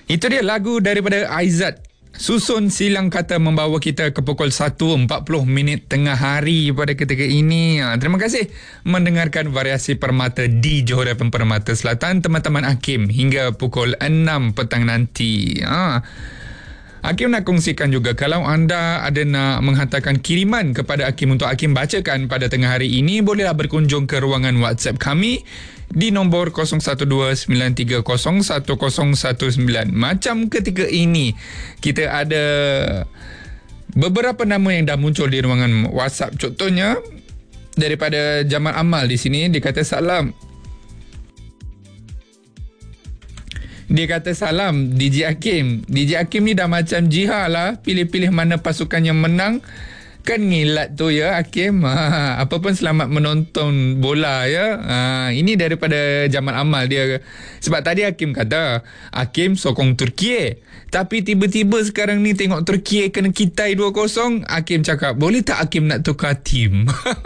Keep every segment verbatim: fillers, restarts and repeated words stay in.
Itu dia lagu daripada Aizat. Susun silang kata membawa kita ke pukul satu empat puluh minit tengah hari pada ketika ini. Ha, terima kasih mendengarkan Variasi Permata di Johor F M Permata Selatan, teman-teman Hakim, hingga pukul enam petang nanti. Ha. Hakim nak kongsikan juga, kalau anda ada nak menghantarkan kiriman kepada Hakim untuk Hakim bacakan pada tengah hari ini, bolehlah berkunjung ke ruangan WhatsApp kami di nombor kosong satu dua sembilan tiga kosong satu kosong satu sembilan. Macam ketika ini, kita ada beberapa nama yang dah muncul di ruangan WhatsApp. Contohnya, daripada Jamal Amal di sini, dia kata salam. Dia kata salam D J Hakim. D J Hakim ni dah macam jihad lah, pilih-pilih mana pasukan yang menang. Kan ngilat tu ya Hakim. Ha, apa pun selamat menonton bola ya. Ha, ini daripada Jamal Amal dia. Sebab tadi Hakim kata Hakim sokong Turki, tapi tiba-tiba sekarang ni tengok Turki kena kitai dua kosong. Hakim cakap, boleh tak Hakim nak tukar tim?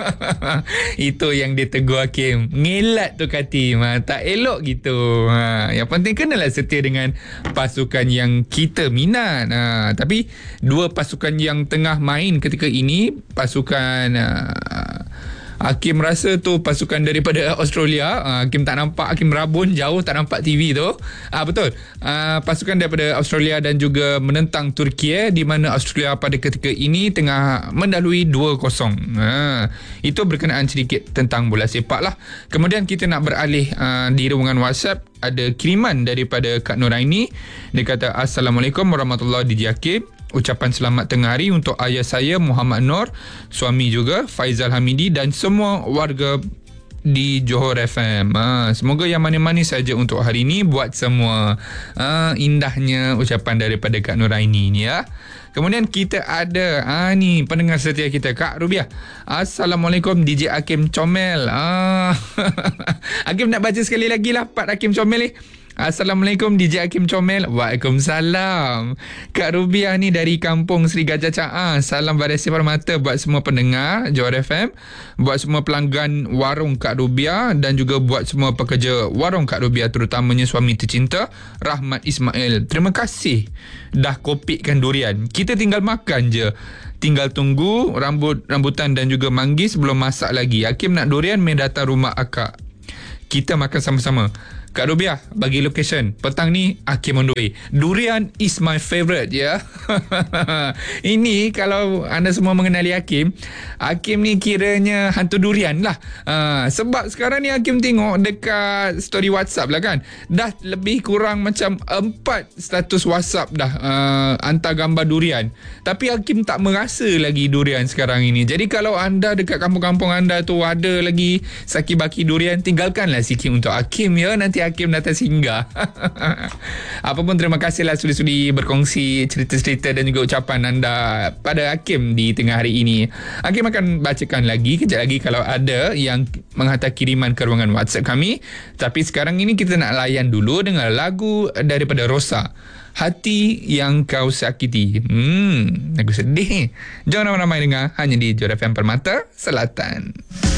Itu yang dia tegur Hakim. Ngelat tukar tim. Ha, tak elok gitu. Ha, yang penting kenalah setia dengan pasukan yang kita minat. Ha, tapi dua pasukan yang tengah main ketika ini, pasukan uh, Hakim rasa tu pasukan daripada Australia. uh, Hakim tak nampak, Hakim rabun jauh tak nampak T V tu. uh, Betul, uh, pasukan daripada Australia dan juga menentang Turki, eh, di mana Australia pada ketika ini tengah mendahului dua kosong. uh, Itu berkenaan sedikit tentang bola sepak lah. Kemudian kita nak beralih uh, di ruangan WhatsApp. Ada kiriman daripada Kak Nuraini. Dia kata, Assalamualaikum warahmatullahi wabarakatuh Hakim. Ucapan selamat tengah hari untuk ayah saya Muhammad Nur, suami juga Faizal Hamidi dan semua warga di Johor F M. Ha, semoga yang manis-manis saja untuk hari ini buat semua. Ha, indahnya ucapan daripada Kak Nuraini ni ya. Kemudian kita ada ha, ni pendengar setia kita, Kak Rubiah. Assalamualaikum D J Hakim Comel. Ha. Hakim nak baca sekali lagi lah part Hakim Comel ni. Assalamualaikum D J Hakim Comel. Waalaikumsalam. Kak Rubiah ni dari kampung Seri Gajah Caah. Salam Variasi Permata buat semua pendengar Johor F M, buat semua pelanggan warung Kak Rubiah dan juga buat semua pekerja warung Kak Rubiah, terutamanya suami tercinta Rahmat Ismail. Terima kasih dah kopikkan durian. Kita tinggal makan je. Tinggal tunggu rambut rambutan dan juga manggis belum masak lagi. Hakim nak durian, main datang rumah akak. Kita makan sama-sama. Kak Rubiah bagi location. Petang ni Hakim on the way. Durian is my favourite ya. Ini kalau anda semua mengenali Hakim, Hakim ni kiranya hantu durian lah. Uh, sebab sekarang ni Hakim tengok dekat story WhatsApp lah kan, dah lebih kurang macam empat status WhatsApp dah uh, hantar gambar durian. Tapi Hakim tak merasa lagi durian sekarang ini. Jadi kalau anda dekat kampung-kampung anda tu ada lagi saki-baki durian, tinggalkanlah sikit untuk Hakim ya. Nanti Hakim datang singgah. Apapun, terima kasihlah sudi-sudi berkongsi cerita-cerita dan juga ucapan anda pada Hakim di tengah hari ini. Hakim akan bacakan lagi kejap lagi kalau ada yang menghantar kiriman ke ruangan WhatsApp kami. Tapi sekarang ini kita nak layan dulu dengan lagu daripada Rosa, Hati Yang Kau Sakiti. Hmm, lagu sedih ni. Jangan ramai-ramai dengar hanya di Johor F M Permata Selatan.